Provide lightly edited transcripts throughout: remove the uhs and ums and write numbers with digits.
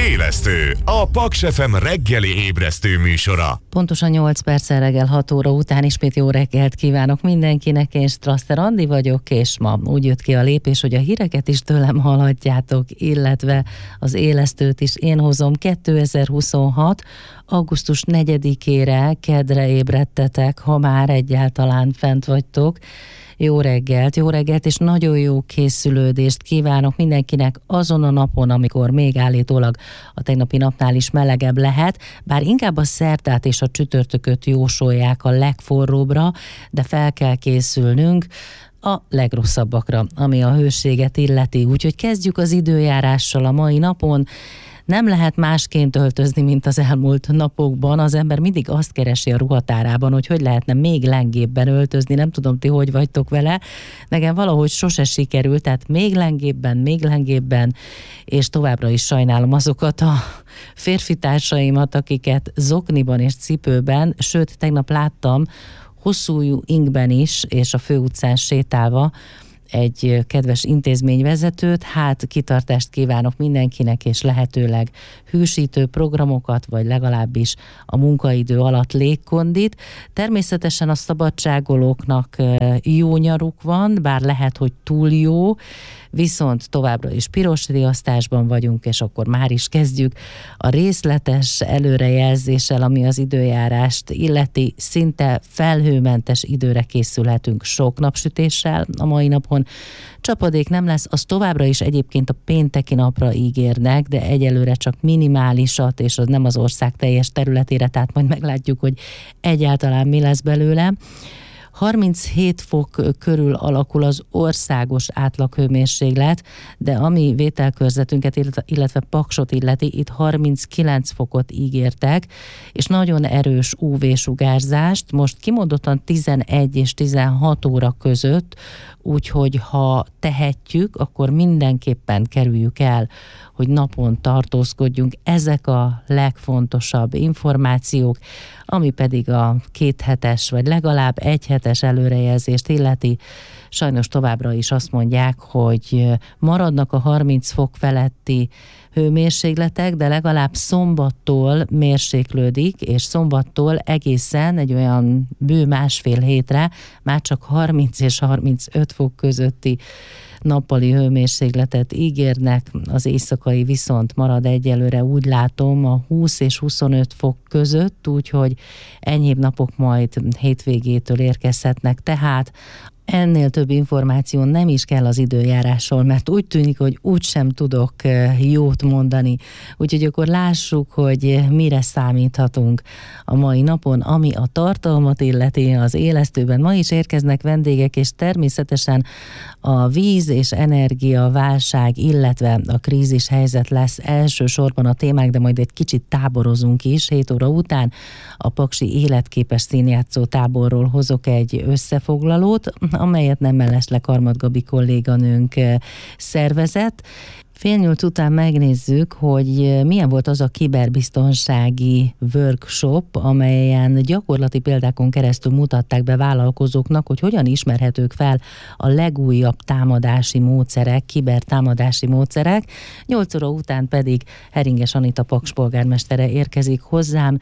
Élesztő, a Paks FM reggeli ébresztő műsora. Pontosan 8 perccel reggel 6 óra után ismét jó reggelt kívánok mindenkinek. Én Strasser Andi vagyok, és ma úgy jött ki a lépés, hogy a híreket is tőlem hallhatjátok, illetve az élesztőt is én hozom. 2026. augusztus 4-ére, kedre ébredtetek, ha már egyáltalán fent vagytok. Jó reggelt, és nagyon jó készülődést kívánok mindenkinek azon a napon, amikor még állítólag a tegnapi napnál is melegebb lehet, bár inkább a szerdát és a csütörtököt jósolják a legforróbbra, de fel kell készülnünk a legrosszabbakra, ami a hőséget illeti. Úgyhogy kezdjük az időjárással a mai napon. Nem lehet másként öltözni, mint az elmúlt napokban. Az ember mindig azt keresi a ruhatárában, hogy lehetne még lengébben öltözni. Nem tudom, ti hogy vagytok vele. Nekem valahogy sose sikerült, tehát még lengébben, és továbbra is sajnálom azokat a férfi társaimat, akiket zokniban és cipőben, sőt, tegnap láttam hosszújú ingben is, és a főutcán sétálva egy kedves intézményvezetőt. Hát kitartást kívánok mindenkinek, és lehetőleg hűsítő programokat, vagy legalábbis a munkaidő alatt légkondit. Természetesen a szabadságolóknak jó nyaruk van, bár lehet, hogy túl jó, viszont továbbra is piros riasztásban vagyunk, és akkor már is kezdjük a részletes előrejelzéssel, ami az időjárást illeti. Szinte felhőmentes időre készülhetünk, sok napsütéssel a mai napon. Csapadék nem lesz, az továbbra is egyébként a pénteki napra ígérnek, de egyelőre csak minimálisat, és az nem az ország teljes területére, tehát majd meglátjuk, hogy egyáltalán mi lesz belőle. 37 fok körül alakul az országos átlaghőmérséklet, de ami vételkörzetünket, illetve Paksot illeti, itt 39 fokot ígértek, és nagyon erős UV-sugárzást, most kimondottan 11 és 16 óra között, úgyhogy ha tehetjük, akkor mindenképpen kerüljük el, hogy napon tartózkodjunk. Ezek a legfontosabb információk, ami pedig a 2 hetes, vagy legalább 1 hetes előrejelzést illeti. Sajnos továbbra is azt mondják, hogy maradnak a 30 fok feletti hőmérsékletek, de legalább szombattól mérséklődik, és szombattól egészen egy olyan bő másfél hétre már csak 30 és 35 fok közötti nappali hőmérsékletet ígérnek, az éjszakai viszont marad egyelőre, úgy látom, a 20 és 25 fok között, úgyhogy enyhébb napok majd hétvégétől érkezhetnek, tehát ennél több információ nem is kell az időjárásról, mert úgy tűnik, hogy úgysem tudok jót mondani. Úgyhogy akkor lássuk, hogy mire számíthatunk a mai napon, ami a tartalmat illeti az élesztőben. Ma is érkeznek vendégek, és természetesen a víz és energia válság, illetve a krízis helyzet lesz elsősorban a témák, de majd egy kicsit táborozunk is. 7 óra után a paksi életképes színjátszó táborról hozok egy összefoglalót, amelyet nem mellesleg Harmad Gabi kolléganőnk szervezett. 7:30 után megnézzük, hogy milyen volt az a kiberbiztonsági workshop, amelyen gyakorlati példákon keresztül mutatták be vállalkozóknak, hogy hogyan ismerhetők fel a legújabb támadási módszerek, kibertámadási módszerek. 8 óra után pedig Heringes Anita Paks polgármestere érkezik hozzám,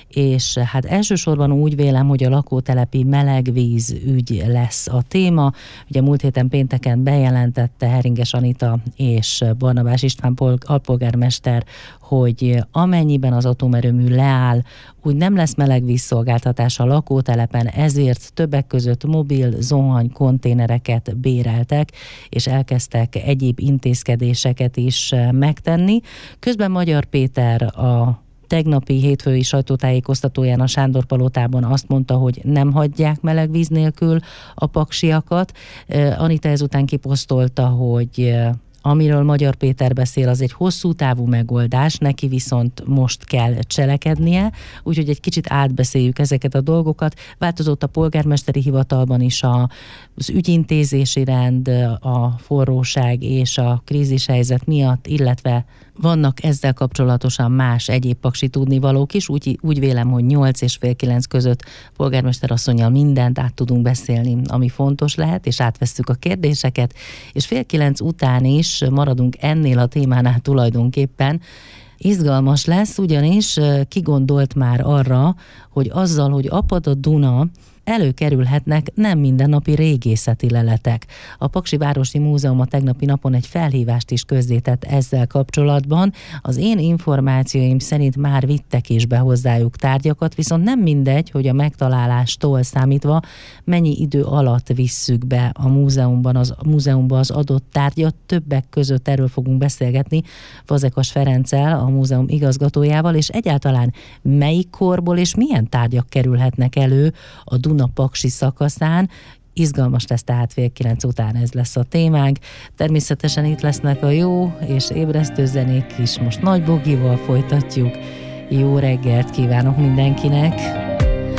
és hát elsősorban úgy vélem, hogy a lakótelepi melegvíz ügy lesz a téma. Ugye múlt héten pénteken bejelentette Heringes Anita és Barnabás István alpolgármester, hogy amennyiben az atomerőmű leáll, úgy nem lesz melegvízszolgáltatás a lakótelepen, ezért többek között mobil zuhany konténereket béreltek, és elkezdtek egyéb intézkedéseket is megtenni. Közben Magyar Péter a tegnapi hétfői sajtótájékoztatóján a Sándor-palotában azt mondta, hogy nem hagyják melegvíz nélkül a paksiakat. Anita ezután kiposztolta, hogy amiről Magyar Péter beszél, az egy hosszú távú megoldás, neki viszont most kell cselekednie, úgyhogy egy kicsit átbeszéljük ezeket a dolgokat. Változott a polgármesteri hivatalban is az ügyintézési rend, a forróság és a krízishelyzet miatt, illetve vannak ezzel kapcsolatosan más egyéb paksi tudnivalók is, úgy vélem, hogy 8 és fél 9 között polgármester asszonnyal mindent át tudunk beszélni, ami fontos lehet, és átvesszük a kérdéseket, és fél 9 után is maradunk ennél a témánál tulajdonképpen, Izgalmas lesz, ugyanis kigondolt már arra, hogy azzal, hogy apad a Duna, előkerülhetnek nem mindennapi régészeti leletek. A Paksi Városi Múzeum a tegnapi napon egy felhívást is közzétett ezzel kapcsolatban. Az én információim szerint már vittek is be hozzájuk tárgyakat, viszont nem mindegy, hogy a megtalálástól számítva mennyi idő alatt visszük be a múzeumba az adott tárgyat. Többek között erről fogunk beszélgetni Fazekas Ferenccel, a múzeum igazgatójával, és egyáltalán melyik korból és milyen tárgyak kerülhetnek elő a Duna-Paksi szakaszán. Izgalmas lesz, tehát 8:30 után ez lesz a témánk. Természetesen itt lesznek a jó és ébresztő zenék is. Most Nagy Bogival folytatjuk. Jó reggelt kívánok mindenkinek!